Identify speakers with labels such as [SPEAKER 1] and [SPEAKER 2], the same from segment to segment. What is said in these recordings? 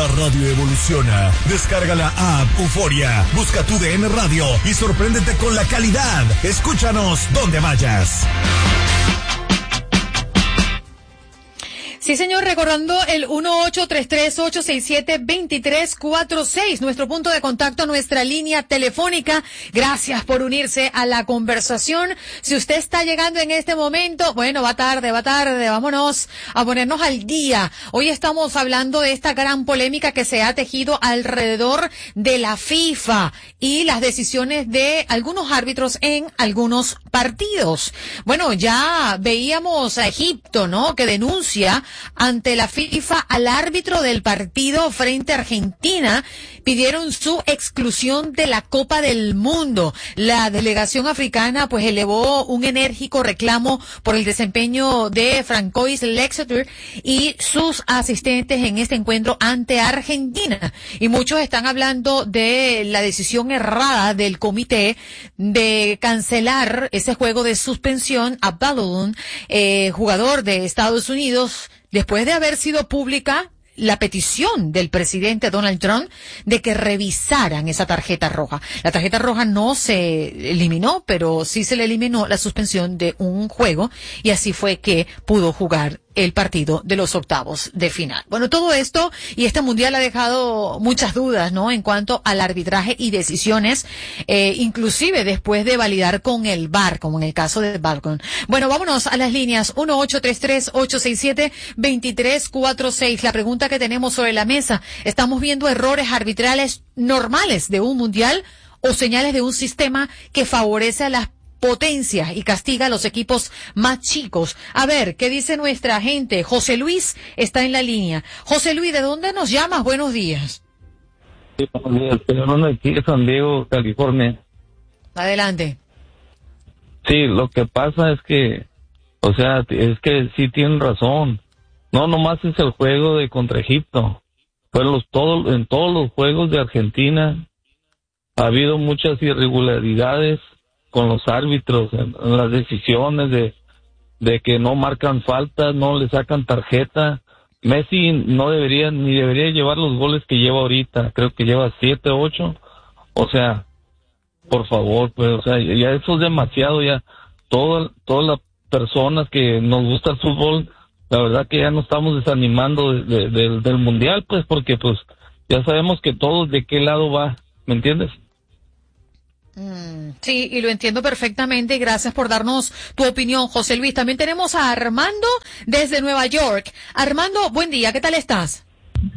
[SPEAKER 1] La radio evoluciona. Descarga la app Euforia, busca tu DN Radio y sorpréndete con la calidad. Escúchanos donde vayas.
[SPEAKER 2] Sí, señor, recordando el 1833-867-2346, nuestro punto de contacto, nuestra línea telefónica. Gracias por unirse a la conversación. Si usted está llegando en este momento, bueno, va tarde, vámonos a ponernos al día. Hoy estamos hablando de esta gran polémica que se ha tejido alrededor de la FIFA y las decisiones de algunos árbitros en algunos partidos. Bueno, ya veíamos a Egipto, ¿no?, que denuncia ante la FIFA al árbitro del partido frente a Argentina. Pidieron su exclusión de la Copa del Mundo. La delegación africana pues elevó un enérgico reclamo por el desempeño de Francois Lexeter y sus asistentes en este encuentro ante Argentina. Y muchos están hablando de la decisión errada del comité de cancelar ese juego de suspensión a Balogun, jugador de Estados Unidos, después de haber sido pública la petición del presidente Donald Trump de que revisaran esa tarjeta roja. La tarjeta roja no se eliminó, pero sí se le eliminó la suspensión de un juego y así fue que pudo jugar el partido de los octavos de final. Bueno, todo esto y este mundial ha dejado muchas dudas, ¿no?, en cuanto al arbitraje y decisiones, inclusive después de validar con el VAR, como en el caso de Balcon. Bueno, vámonos a las líneas 1-833-867-2346. La pregunta que tenemos sobre la mesa: ¿estamos viendo errores arbitrales normales de un mundial o señales de un sistema que favorece a las potencias y castiga a los equipos más chicos? A ver, ¿qué dice nuestra gente? José Luis está en la línea. José Luis, ¿de dónde nos llamas? Buenos días.
[SPEAKER 3] Sí, buenos días. Estoy hablando aquí de San Diego, California.
[SPEAKER 2] Adelante.
[SPEAKER 3] Sí, lo que pasa es que, o sea, es que sí tienen razón. No, nomás es el juego de contra Egipto. Pero en todos los juegos de Argentina ha habido muchas irregularidades con los árbitros en las decisiones de que no marcan faltas, no le sacan tarjeta. Messi no debería llevar los goles que lleva ahorita. Creo que lleva 7, 8. O sea, por favor, pues, o sea, ya eso es demasiado. Ya todas las personas que nos gusta el fútbol, la verdad que ya nos estamos desanimando del mundial, pues, porque pues ya sabemos que todos de qué lado va, ¿me entiendes?
[SPEAKER 2] Sí, y lo entiendo perfectamente y gracias por darnos tu opinión, José Luis. También tenemos a Armando desde Nueva York. Armando, buen día, ¿qué tal estás?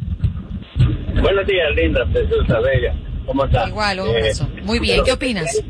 [SPEAKER 4] Buenos días, linda, preciosa, bella. ¿Cómo estás?
[SPEAKER 2] Igual, un abrazo. Muy bien, ¿qué opinas?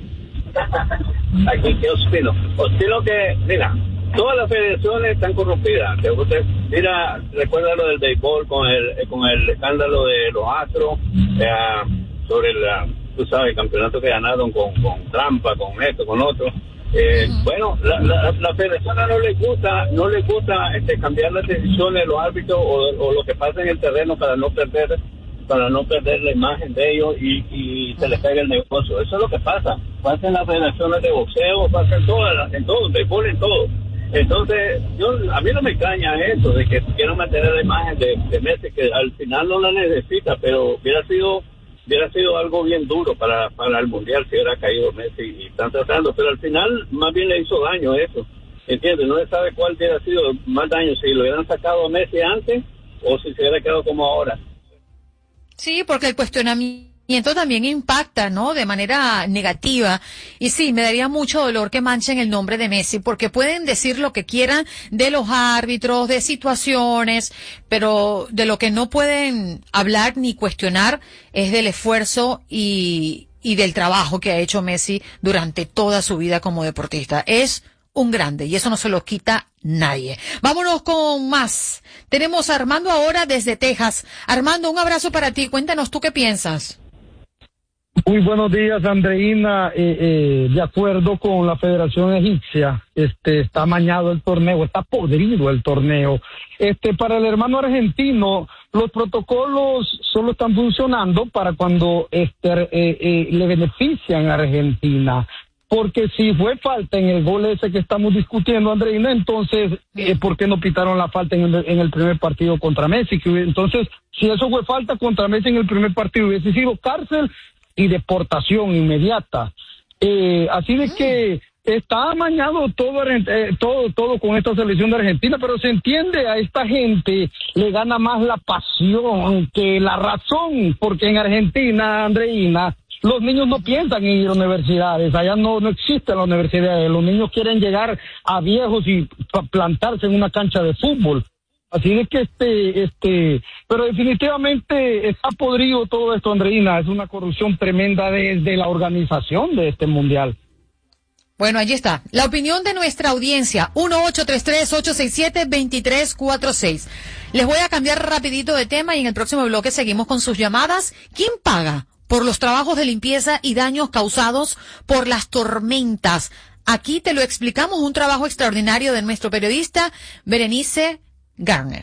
[SPEAKER 4] Aquí, ¿qué opino? Opino que, mira, todas las federaciones están corrompidas. Mira, recuerda lo del béisbol con el escándalo de los Astros, sobre tú sabes, el campeonato que ganaron con trampa, con esto, con otro. Bueno, la federación no les gusta cambiar las decisiones de los árbitros o lo que pasa en el terreno para no perder la imagen de ellos y se les pega el negocio. Eso es lo que pasa en las federaciones de boxeo, pasa en todo, en béisbol, en todo. Entonces, a mí no me extraña eso de que quieran mantener la imagen de Messi, que al final no la necesita, pero hubiera sido algo bien duro para el mundial si hubiera caído Messi, y están tratando, pero al final más bien le hizo daño eso, ¿entiendes? No se sabe cuál hubiera sido más daño, si lo hubieran sacado a Messi antes o si se hubiera quedado como ahora.
[SPEAKER 2] Sí, porque el cuestionamiento también impacta, ¿no?, de manera negativa. Y sí, me daría mucho dolor que manchen el nombre de Messi, porque pueden decir lo que quieran de los árbitros, de situaciones, pero de lo que no pueden hablar ni cuestionar es del esfuerzo y del trabajo que ha hecho Messi durante toda su vida como deportista. Es un grande y eso no se lo quita nadie. Vámonos con más. Tenemos a Armando ahora desde Texas. Armando, un abrazo para ti. Cuéntanos tú qué piensas.
[SPEAKER 5] Muy buenos días, Andreina. De acuerdo con la Federación Egipcia, está amañado el torneo, está podrido el torneo. Para el hermano argentino, los protocolos solo están funcionando para cuando le benefician a Argentina. porque si fue falta en el gol ese que estamos discutiendo, Andreina, entonces, ¿por qué no pitaron la falta en el primer partido contra Messi? Entonces, si eso fue falta contra Messi en el primer partido, hubiese sido cárcel y deportación inmediata. Así de que está amañado todo con esta selección de Argentina, pero se entiende, a esta gente le gana más la pasión que la razón, porque en Argentina, Andreina, los niños no piensan en ir a universidades, allá no existen las universidades, los niños quieren llegar a viejos y plantarse en una cancha de fútbol. Así de que pero definitivamente está podrido todo esto, Andreina, es una corrupción tremenda desde la organización de este mundial.
[SPEAKER 2] Bueno, allí está. La opinión de nuestra audiencia, 1-833-867-2346. Les voy a cambiar rapidito de tema y en el próximo bloque seguimos con sus llamadas. ¿Quién paga por los trabajos de limpieza y daños causados por las tormentas? Aquí te lo explicamos, un trabajo extraordinario de nuestro periodista Berenice Garner.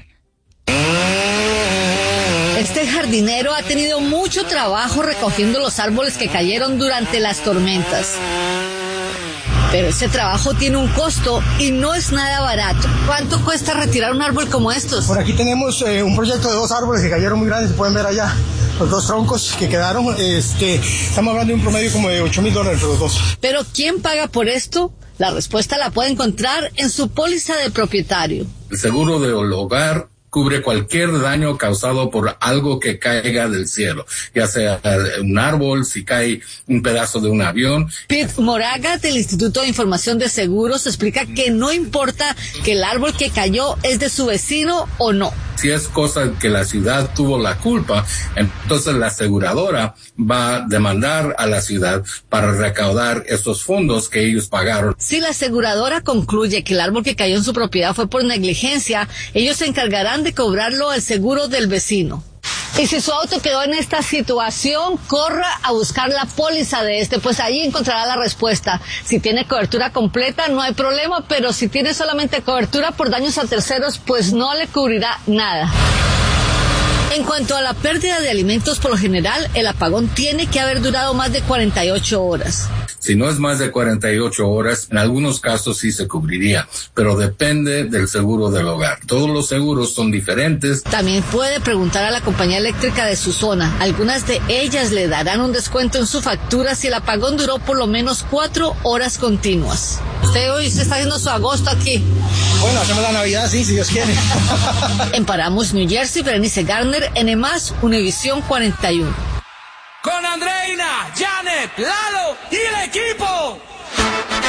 [SPEAKER 6] Este jardinero ha tenido mucho trabajo recogiendo los árboles que cayeron durante las tormentas. Pero ese trabajo tiene un costo y no es nada barato. ¿Cuánto cuesta retirar un árbol como estos?
[SPEAKER 7] Por aquí tenemos un proyecto de 2 árboles que cayeron muy grandes, se pueden ver allá. Los 2 troncos que quedaron, estamos hablando de un promedio como de $8,000 entre los 2.
[SPEAKER 6] ¿Pero quién paga por esto? La respuesta la puede encontrar en su póliza de propietario.
[SPEAKER 8] El seguro del hogar cubre cualquier daño causado por algo que caiga del cielo, ya sea un árbol, si cae un pedazo de un avión.
[SPEAKER 6] Pete Moraga, del Instituto de Información de Seguros, explica que no importa que el árbol que cayó es de su vecino o no.
[SPEAKER 8] Si es cosa que la ciudad tuvo la culpa, entonces la aseguradora va a demandar a la ciudad para recaudar esos fondos que ellos pagaron.
[SPEAKER 6] Si la aseguradora concluye que el árbol que cayó en su propiedad fue por negligencia, ellos se encargarán de cobrarlo al seguro del vecino. Y si su auto quedó en esta situación, corra a buscar la póliza de pues ahí encontrará la respuesta. Si tiene cobertura completa, no hay problema, pero si tiene solamente cobertura por daños a terceros, pues no le cubrirá nada. En cuanto a la pérdida de alimentos, por lo general, el apagón tiene que haber durado más de 48 horas.
[SPEAKER 8] Si no es más de 48 horas, en algunos casos sí se cubriría, pero depende del seguro del hogar. Todos los seguros son diferentes.
[SPEAKER 6] También puede preguntar a la compañía eléctrica de su zona. Algunas de ellas le darán un descuento en su factura si el apagón duró por lo menos 4 horas continuas. Usted hoy se está haciendo su agosto aquí.
[SPEAKER 7] Bueno, hacemos la Navidad, sí, si Dios quiere.
[SPEAKER 6] En Paramus, New Jersey, Berenice Garner, N+, Univisión 41.
[SPEAKER 9] Con Andreina, Janet, Lalo y el equipo.